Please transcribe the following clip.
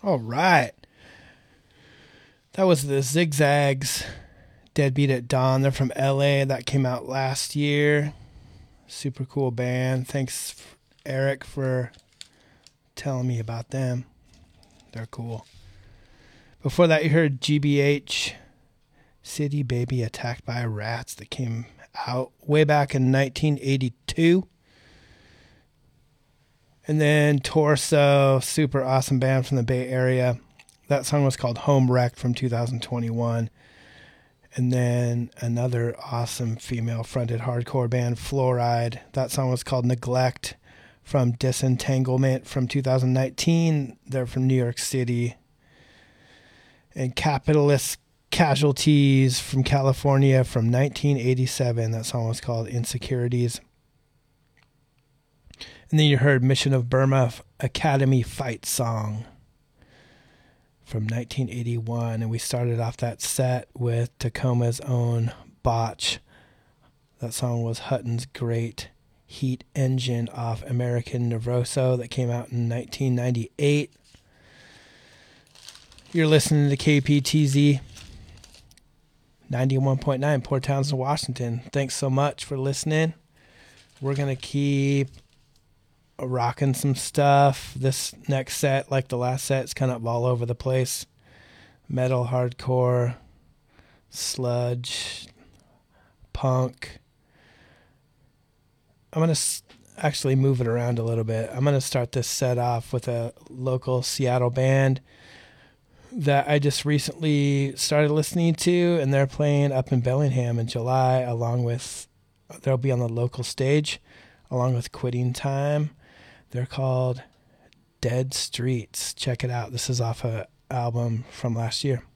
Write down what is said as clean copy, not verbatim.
All right. That was the Zigzags, Deadbeat at Dawn. They're from LA. That came out last year. Super cool band. Thanks, Eric, for telling me about them. They're cool. Before that, you heard GBH, City Baby Attacked by Rats, that came out way back in 1982. And then Torso, super awesome band from the Bay Area. That song was called Home Wrecked from 2021. And then another awesome female-fronted hardcore band, Fluoride. That song was called Neglect from Disentanglement from 2019. They're from New York City. And Capitalist Casualties from California from 1987. That song was called Insecurities. And then you heard Mission of Burma Academy Fight Song from 1981. And we started off that set with Tacoma's own Botch. That song was Hutton's Great Heat Engine off American Nervoso that came out in 1998. You're listening to KPTZ 91.9 Port Townsend, Washington. Thanks so much for listening. We're going to keep rocking some stuff. This next set, like the last set, it's kind of all over the place. Metal, hardcore, sludge, punk. I'm going to actually move it around a little bit. I'm going to start this set off with a local Seattle band that I just recently started listening to, and they're playing up in Bellingham in July, along with, they'll be on the local stage, along with Quitting Time. They're called Dead Streets. Check it out. This is off an album from last year.